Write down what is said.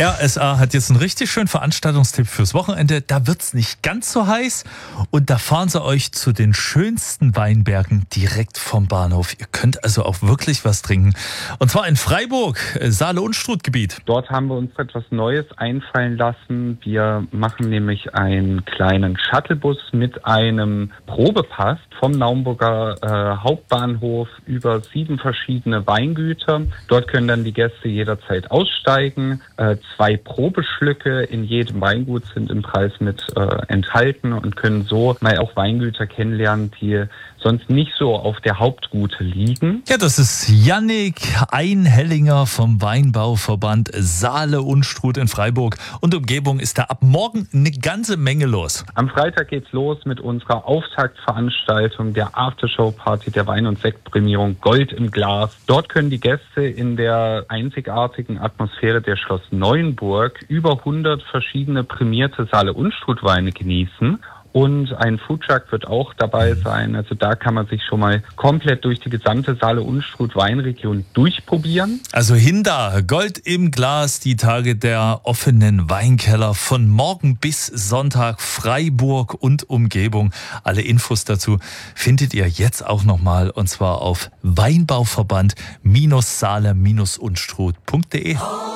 RSA hat jetzt einen richtig schönen Veranstaltungstipp fürs Wochenende. Da wird's nicht ganz so heiß und da fahren sie euch zu den schönsten Weinbergen direkt vom Bahnhof. Ihr könnt also auch wirklich was trinken. Und zwar in Freiburg, Saale-Unstrut-Gebiet. Dort haben wir uns etwas Neues einfallen lassen. Wir machen nämlich einen kleinen Shuttlebus mit einem Probepass vom Naumburger Hauptbahnhof über 7 verschiedene Weingüter. Dort können dann die Gäste jederzeit aussteigen. 2 Probeschlücke in jedem Weingut sind im Preis mit enthalten und können so mal auch Weingüter kennenlernen, die sonst nicht so auf der Hauptroute liegen. Ja, das ist Jannik Einhellinger vom Weinbauverband Saale-Unstrut in Freiburg und Umgebung. Ist da ab morgen eine ganze Menge los. Am Freitag geht's los mit unserer Auftaktveranstaltung, der Aftershow-Party der Wein- und Sektprämierung Gold im Glas. Dort können die Gäste in der einzigartigen Atmosphäre der Schloss Neuenburg über 100 verschiedene prämierte Saale-Unstrut-Weine genießen. Und ein Foodtruck wird auch dabei sein. Also da kann man sich schon mal komplett durch die gesamte Saale-Unstrut-Weinregion durchprobieren. Also hinda, Gold im Glas, die Tage der offenen Weinkeller von morgen bis Sonntag, Freiburg und Umgebung. Alle Infos dazu findet ihr jetzt auch nochmal und zwar auf Weinbauverband-saale-unstrut.de.